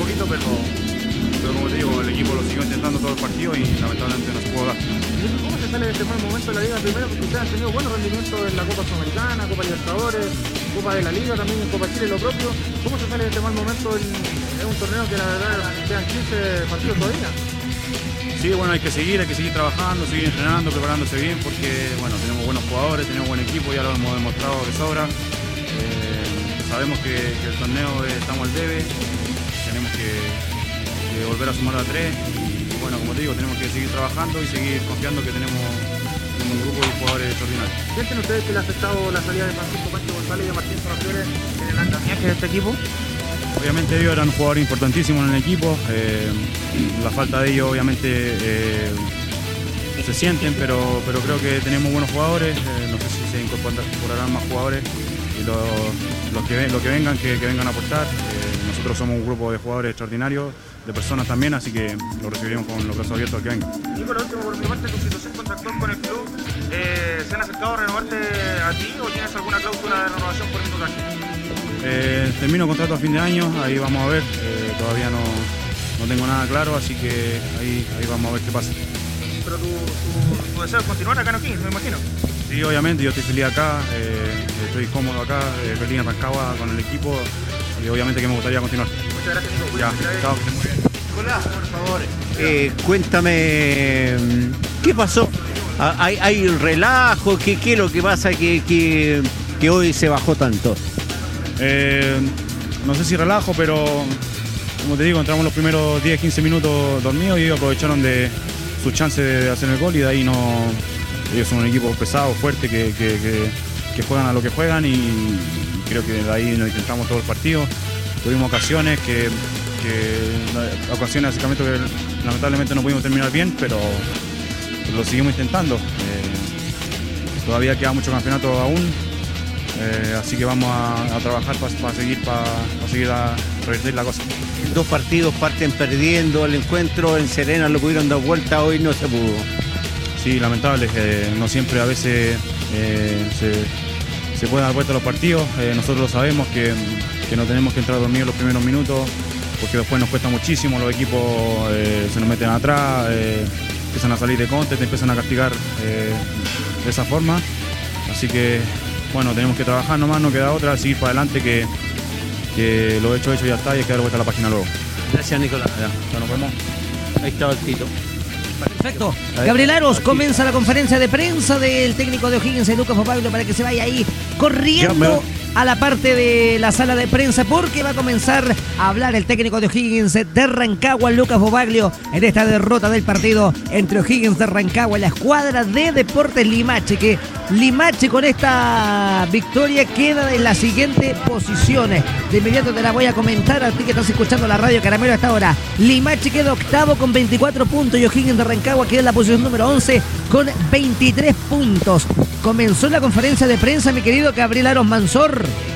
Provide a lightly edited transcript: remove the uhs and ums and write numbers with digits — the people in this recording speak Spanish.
poquito, pero como te digo, el equipo lo siguió intentando todo el partido y lamentablemente no se pudo dar. ¿Cómo se sale de este mal momento de la Liga primero? Porque ustedes han tenido buenos rendimientos en la Copa Sudamericana, Copa Libertadores, Copa de la Liga, también en Copa Chile lo propio. ¿Cómo se sale de este mal momento en un torneo que la verdad quedan 15 partidos todavía? Sí, bueno, hay que seguir trabajando, seguir entrenando, preparándose bien porque, bueno, tenemos buenos jugadores, tenemos buen equipo, ya lo hemos demostrado de sobra. Sabemos que el torneo estamos al debe, tenemos que volver a sumar a 3 y, bueno, como te digo, tenemos que seguir trabajando y seguir confiando que tenemos un grupo de jugadores extraordinarios. ¿Sienten ustedes que le ha afectado la salida de Francisco Pancho González y de Martín Sonaflores en el andamiaje de este equipo? Obviamente ellos eran jugadores importantísimos en el equipo, la falta de ellos obviamente se sienten, pero creo que tenemos buenos jugadores, no sé si se incorporarán más jugadores y los que vengan, que vengan a aportar. Nosotros somos un grupo de jugadores extraordinarios, de personas también, así que lo recibiremos con los brazos abiertos al que venga. Y por último, por mi parte, tu situación contractual con el club, ¿se han acercado a renovarte a ti o tienes alguna cláusula de renovación por minutaje? Termino contrato a fin de año, ahí vamos a ver, todavía no tengo nada claro, así que ahí vamos a ver qué pasa. Pero tu deseo es continuar acá en O'Higgins, me imagino. Sí, obviamente, yo estoy feliz acá, estoy cómodo acá, feliz en Rancagua con el equipo y obviamente que me gustaría continuar. Muchas gracias, Nico. Ya, chao, que estés muy bien. Nicolás, por favor, cuéntame, ¿qué pasó? ¿Hay relajo? ¿Qué es lo que pasa que hoy se bajó tanto? No sé si relajo, pero como te digo, entramos los primeros 10-15 minutos dormidos y ellos aprovecharon de sus chances de hacer el gol y de ahí ellos son un equipo pesado, fuerte, que juegan a lo que juegan y creo que de ahí nos intentamos todo el partido. Tuvimos ocasiones básicamente que lamentablemente no pudimos terminar bien, pero lo seguimos intentando. Todavía queda mucho campeonato aún. Así que vamos a trabajar para seguir a revertir la cosa. 2 partidos parten perdiendo el encuentro, en Serena lo pudieron dar vuelta, hoy no se pudo. Sí, lamentable, no siempre a veces se pueden dar vuelta los partidos. Nosotros lo sabemos que no tenemos que entrar dormidos los primeros minutos porque después nos cuesta muchísimo, los equipos se nos meten atrás, empiezan a salir de contra, te empiezan a castigar de esa forma. Así que bueno, tenemos que trabajar nomás, no queda otra, seguir para adelante que lo hecho ya está y hay que dar vuelta a la página luego. Gracias, Nicolás. Ya nos vemos. Ahí está el Tito. Perfecto. Gabriel Aros, comienza la conferencia de prensa del técnico de O'Higgins, Lucas Bobaglio, para que se vaya ahí corriendo a la parte de la sala de prensa porque va a comenzar a hablar el técnico de O'Higgins de Rancagua, Lucas Bobaglio, en esta derrota del partido entre O'Higgins de Rancagua y la escuadra de Deportes Limache, que Limache con esta victoria queda en las siguientes posiciones. De inmediato te la voy a comentar a ti que estás escuchando la radio Caramelo hasta ahora. Limache queda octavo con 24 puntos y O'Higgins de Rancagua queda en la posición número 11 con 23 puntos. Comenzó la conferencia de prensa, mi querido Gabriel Aros Mansor.